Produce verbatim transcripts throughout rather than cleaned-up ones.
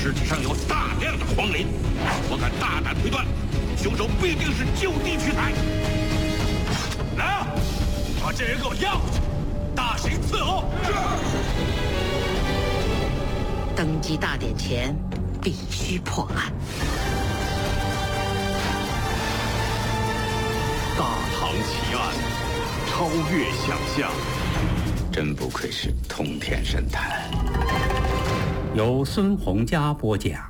尸体上有大量的黄磷，我敢大胆推断，凶手必定是就地取材。来啊，把这人给我押回去，大刑伺候。 登基大典前，必须破案。 大唐奇案，超越想象。 真不愧是通天神探。 由孙洪佳播讲。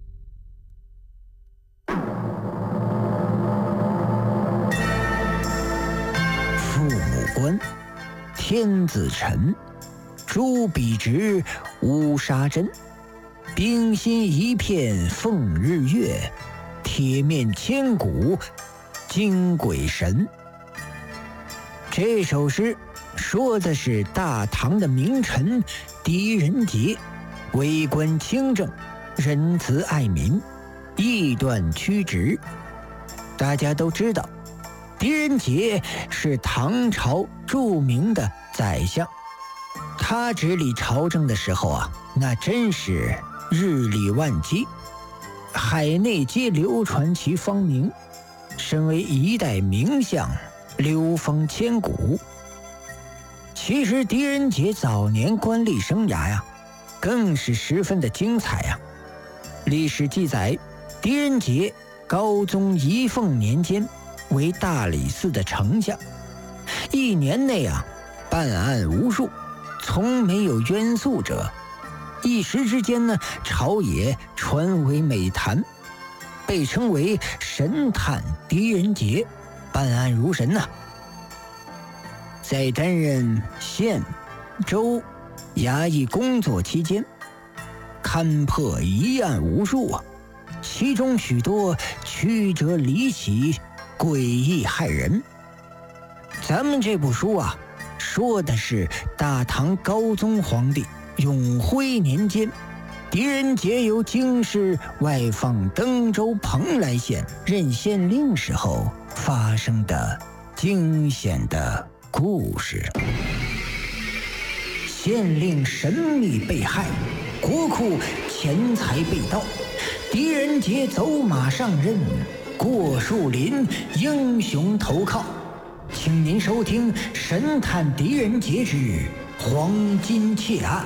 父母官，天子臣，朱笔直，乌纱针，冰心一片奉日月，铁面千古惊鬼神。这首诗说的是大唐的名臣狄仁杰，为官清正，仁慈爱民，义断曲直。大家都知道，狄仁杰是唐朝著名的宰相，他治理朝政的时候啊，那真是日理万机，海内皆流传其芳名，身为一代名相，流芳千古。其实狄仁杰早年官吏生涯呀，更是十分的精彩呀。历史记载，狄仁杰高宗仪凤年间为大理寺的丞相，一年内啊办案无数，从没有冤诉者。一时之间呢，朝野传为美谈，被称为神探狄仁杰，办案如神呐、啊。在担任县、州、衙役工作期间，勘破疑案无数啊，其中许多曲折离奇，诡异骇人。咱们这部书啊，说的是大唐高宗皇帝永徽年间，狄仁杰由京师外放登州蓬莱县任县令时候发生的惊险的故事。县令神秘被害，国库钱财被盗，狄仁杰走马上任，过树林，英雄投靠。请您收听《神探狄仁杰之黄金窃案》。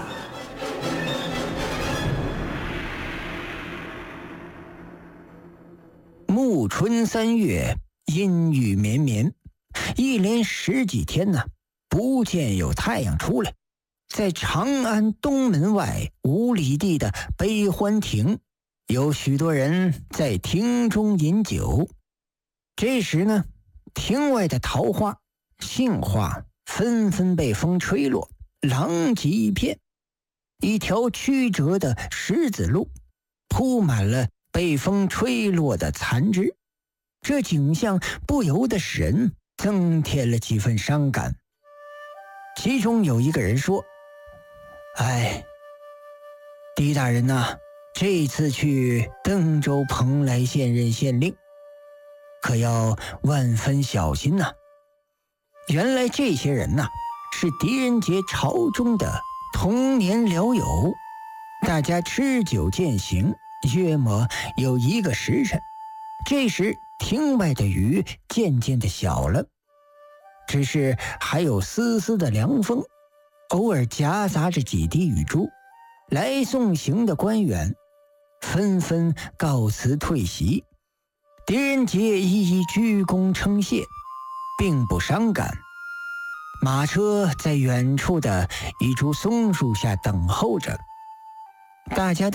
暮春三月，阴雨绵绵，一连十几天呢，不见有太阳出来。在长安东门外五里地的悲欢亭，有许多人在亭中饮酒。这时呢，亭外的桃花、杏花纷纷被风吹落，狼藉一片。一条曲折的石子路铺满了被风吹落的残枝，这景象不由得使人增添了几分伤感。其中有一个人说：哎，狄大人呐、啊，这次去登州蓬莱县任县令，可要万分小心呐、啊。原来这些人呐、啊，是狄仁杰朝中的童年僚友，大家吃酒饯行，约莫有一个时辰。这时亭外的雨渐渐的小了，只是还有丝丝的凉风，偶尔夹杂着几滴雨珠。来送行的官员纷纷告辞退席，狄仁杰一一鞠躬称谢，并不伤感。马车在远处的一株松树下等候着，大家都